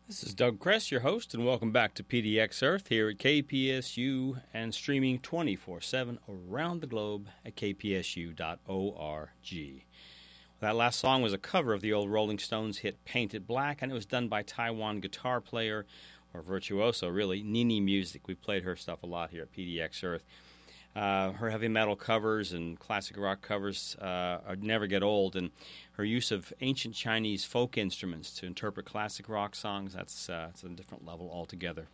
This is Doug Kress, your host, and welcome back to PDX Earth here at KPSU and streaming 24/7 around the globe at kpsu.org. That last song was a cover of the old Rolling Stones hit Paint It Black, and it was done by Taiwan guitar player, or virtuoso really, Nini Music. We played her stuff a lot here at PDX Earth. Her heavy metal covers and classic rock covers never get old, and her use of ancient Chinese folk instruments to interpret classic rock songs, that's a different level altogether.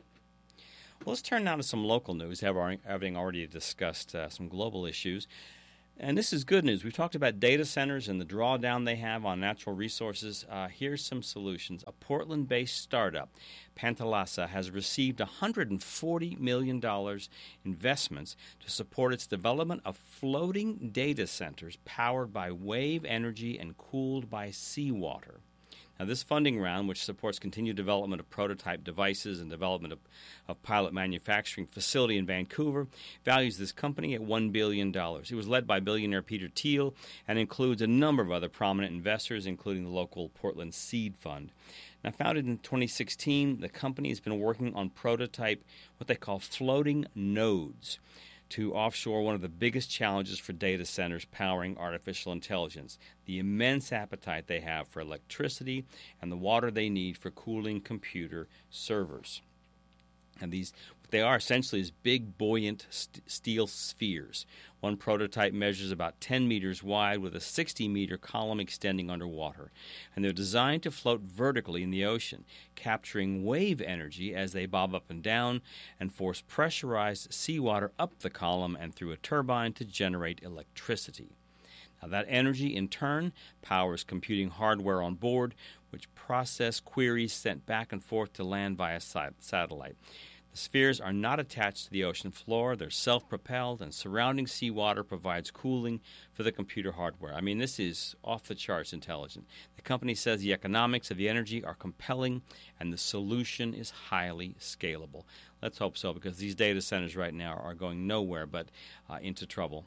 Well, let's turn now to some local news, having already discussed some global issues. And this is good news. We've talked about data centers and the drawdown they have on natural resources. Here's some solutions. A Portland-based startup, Panthalassa, has received $140 million investments to support its development of floating data centers powered by wave energy and cooled by seawater. Now, this funding round, which supports continued development of prototype devices and development of pilot manufacturing facility in Vancouver, values this company at $1 billion. It was led by billionaire Peter Thiel and includes a number of other prominent investors, including the local Portland Seed Fund. Now, founded in 2016, the company has been working on prototype, what they call floating nodes, to offshore one of the biggest challenges for data centers powering artificial intelligence, the immense appetite they have for electricity and the water they need for cooling computer servers. And what they are essentially is big, buoyant steel spheres. One prototype measures about 10 meters wide with a 60-meter column extending underwater. And they're designed to float vertically in the ocean, capturing wave energy as they bob up and down and force pressurized seawater up the column and through a turbine to generate electricity. Now, that energy, in turn, powers computing hardware on board, which process queries sent back and forth to land via satellite. The spheres are not attached to the ocean floor. They're self-propelled, and surrounding seawater provides cooling for the computer hardware. I mean, this is off-the-charts intelligent. The company says the economics of the energy are compelling, and the solution is highly scalable. Let's hope so, because these data centers right now are going nowhere but into trouble.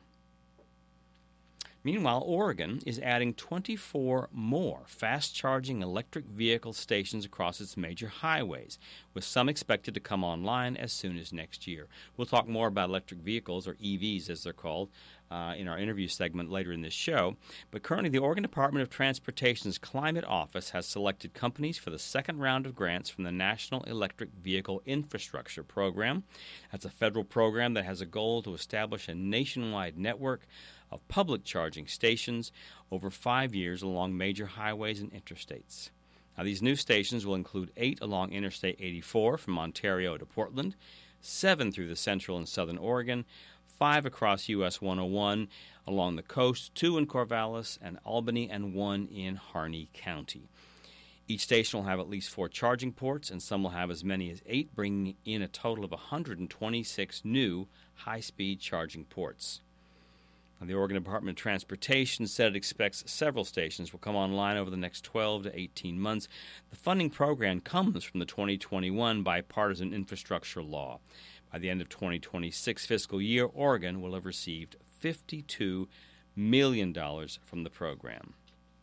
Meanwhile, Oregon is adding 24 more fast-charging electric vehicle stations across its major highways, with some expected to come online as soon as next year. We'll talk more about electric vehicles, or EVs as they're called, in our interview segment later in this show. But currently, the Oregon Department of Transportation's Climate Office has selected companies for the second round of grants from the National Electric Vehicle Infrastructure Program. That's a federal program that has a goal to establish a nationwide network of public charging stations over 5 years along major highways and interstates. Now, these new stations will include 8 along Interstate 84 from Ontario to Portland, 7 through the central and southern Oregon, 5 across US 101 along the coast, 2 in Corvallis and Albany, and 1 in Harney County. Each station will have at least 4 charging ports, and some will have as many as 8, bringing in a total of 126 new high-speed charging ports. The Oregon Department of Transportation said it expects several stations will come online over the next 12 to 18 months. The funding program comes from the 2021 Bipartisan Infrastructure Law. By the end of 2026 fiscal year, Oregon will have received $52 million from the program.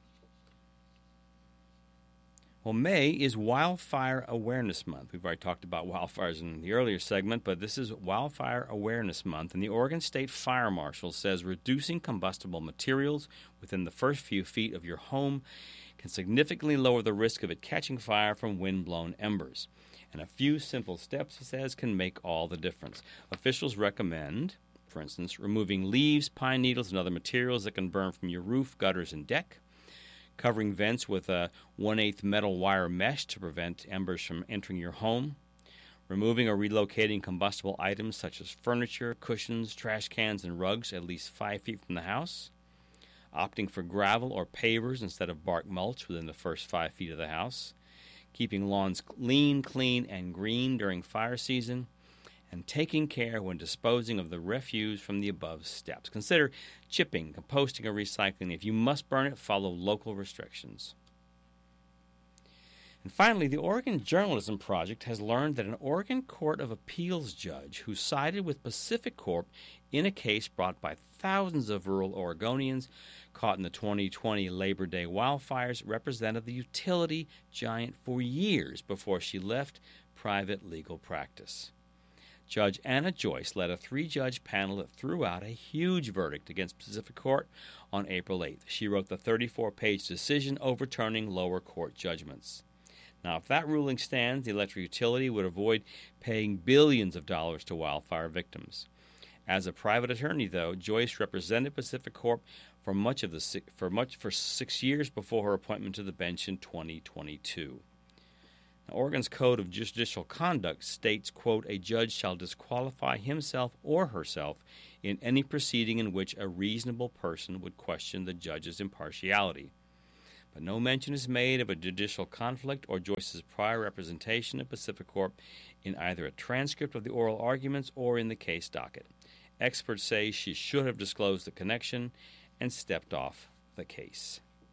Well, May is Wildfire Awareness Month. We've already talked about wildfires in the earlier segment, but this is Wildfire Awareness Month, and the Oregon State Fire Marshal says reducing combustible materials within the first few feet of your home can significantly lower the risk of it catching fire from wind-blown embers. And a few simple steps, he says, can make all the difference. Officials recommend, for instance, removing leaves, pine needles, and other materials that can burn from your roof, gutters, and deck, covering vents with a 1/8 metal wire mesh to prevent embers from entering your home, removing or relocating combustible items such as furniture, cushions, trash cans, and rugs at least 5 feet from the house, opting for gravel or pavers instead of bark mulch within the first 5 feet of the house, keeping lawns lean, clean, and green during fire season, and taking care when disposing of the refuse from the above steps. Consider chipping, composting, or recycling. If you must burn it, follow local restrictions. And finally, the Oregon Journalism Project has learned that an Oregon Court of Appeals judge who sided with Pacific Corp in a case brought by thousands of rural Oregonians caught in the 2020 Labor Day wildfires represented the utility giant for years before she left private legal practice. Judge Anna Joyce led a 3-judge panel that threw out a huge verdict against Pacific Corp on April 8th. She wrote the 34-page decision overturning lower court judgments. Now, if that ruling stands, the electric utility would avoid paying billions of dollars to wildfire victims. As a private attorney, though, Joyce represented Pacific Corp for 6 years before her appointment to the bench in 2022. Now, Oregon's Code of Judicial Conduct states, quote, "A judge shall disqualify himself or herself in any proceeding in which a reasonable person would question the judge's impartiality." But no mention is made of a judicial conflict or Joyce's prior representation of Pacific Corp in either a transcript of the oral arguments or in the case docket. Experts say she should have disclosed the connection and stepped off the case.